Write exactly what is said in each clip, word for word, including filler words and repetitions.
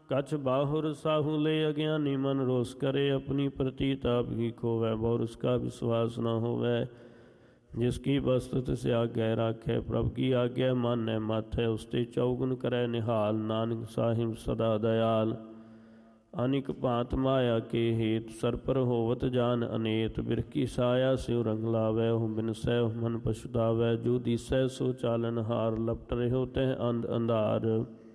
कछ बाहुर साहू ले अज्ञानी मन रोष करे, अपनी प्रतीत आप ही खोवै, और उसका विश्वास न होवै। जिसकी वस्तु तिस आज्ञा राखै, प्रभु की आज्ञा मानै मत है, उसते चौगुन करै निहाल। नानक साहिब सदा दयाल, अनिक भांत माया के हेत, सर पर होवत जान अनेत। बिरखी साया स्यो रंग लावै, हो बिन सै मन पछुतावै। जो दिसै सो चालन हार, लपट रहो तह अंध अंधार।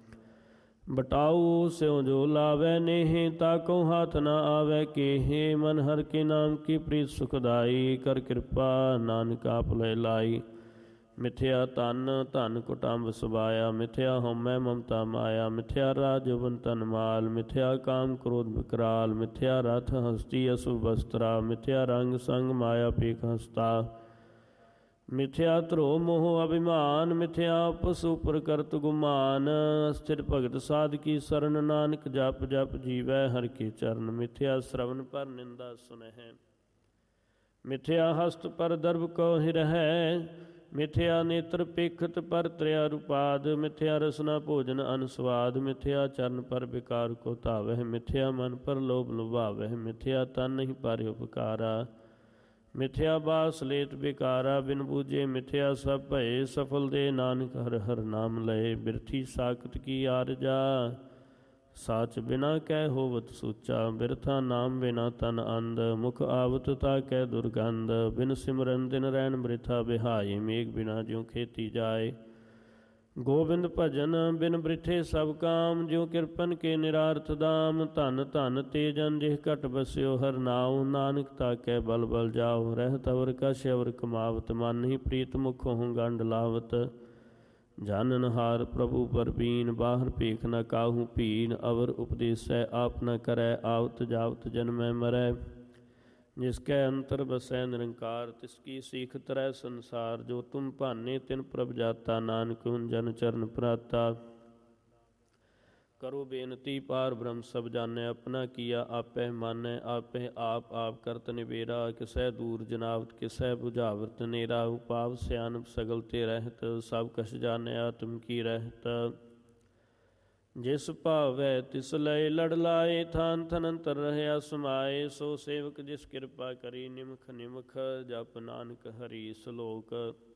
बटाऊ स्यो जो लावै नेहे, ताको हाथ न आवै केहे। मन हर के नाम की प्रीत सुखदाई, कर कृपा नानक आप लय लाई। मिथ्या तन धन कुटुंब सबाया, मिथ्या होमै ममता माया। मिथ्या राज यौवन तन माल, मिथ्या काम क्रोध विकराल। मिथ्या रथ हस्ती अशुभ वस्त्रा, मिथ्या रंग संग माया पेख हस्ता। मिथ्या ध्रो मोह अभिमान, मिथ्या पशु प्रकृत गुमान। स्थिर भगत साध की शरण, नानक जप जप जीवै हर के चरण। मिथ्या श्रवण पर निंदा सुनह, मिथ्या हस्त पर दर्भ को हिरहै। मिथ्या नेत्र पेखत पर त्रिया रुपाद, मिथ्या रसना भोजन अनुस्वाद। मिथ्या चरण पर विकार को धावह, मिथ्या मन पर लोभ लुभावह। मिथ्या तन नहीं पर उपकारा, मिथ्या बास लेत बेकारा। बिन बूझे मिथ्या सब भय, सफल दे नानक हर हर नाम लय। बिरथी साखत की आरजा, साच बिना कह होवत सूचा। बिरथा नाम बिना तन अंध, मुख आवत ताकै दुर्गंध। बिन सिमरन दिन रैन बृथा बिहाई, मेघ बिना ज्यों खेती जाए। गोबिंद भजन बिन बृथे सब काम, ज्यों किरपन के निरार्थ दाम। धन धन ते जन जिह घट बस्यो हर नाउ, नानक ताकै बल बल जाओ। रहत अवर कश अवर कमावत, मन ही प्रीत मुख हों गंड लावत। जाननहार प्रभु परबीन, बाहर पेख न काहू पीन। अवर उपदेसै आप न करै, आवत जावत जन्मै मरै। जिसकै अंतर बसै निरंकार, तिसकी सीख तरै संसार। जो तुम भाने तिन प्रभ जाता, नानक हुन जन चरण प्राता। करो बेनती पार ब्रह्म सब जानै, अपना किया आपै मानै। आपै आप आप करत निबेरा, किसै दूर जनावत किसै बुझावत नेरा। उपाव सियानप सगल ते रहत, सब कछ जानै आत्म की रहत। जिस भावै तिस लय लड़ लाए, थान थन अंतर रहया समाए। सो सेवक जिस कृपा करी, निमख निमख जप नानक हरि सलोक।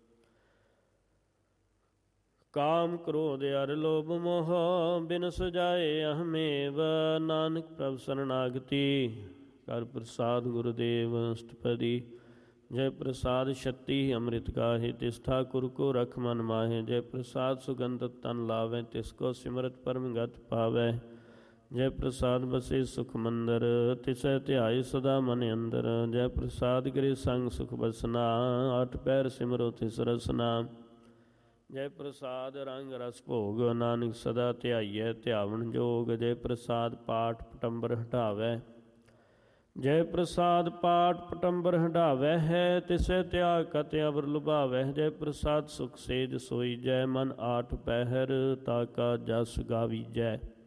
काम क्रोध अर लोभ मोह, बिन सजाए अहमेव। नानक प्रभ शरणागति, कर प्रसाद गुरुदेव अष्टपदी। जय प्रसाद छत्ती अमृत गाहे, तिस ठाकुर को रख मन माहे। जय प्रसाद सुगंधत तन लावै, तिसको सिमरत परम गत पावै। जय प्रसाद बसे सुख मंदर, तिसै ध्याय सदा मन अंदर। जय प्रसाद गिरे संग सुख बसना, आठ पैर सिमरो तिस रसना। जय प्रसाद रंग रस भोग, नानक सदा ध्याइयै ध्यावन जोग। जय प्रसाद पाठ पटंबर हटावै, जय प्रसाद पाठ पटंबर हटावै है। तिसै त्याग कत अवर लुभावै। जय प्रसाद सुख सेज सोई जय, मन आठ पहर ताका जस गावी जय।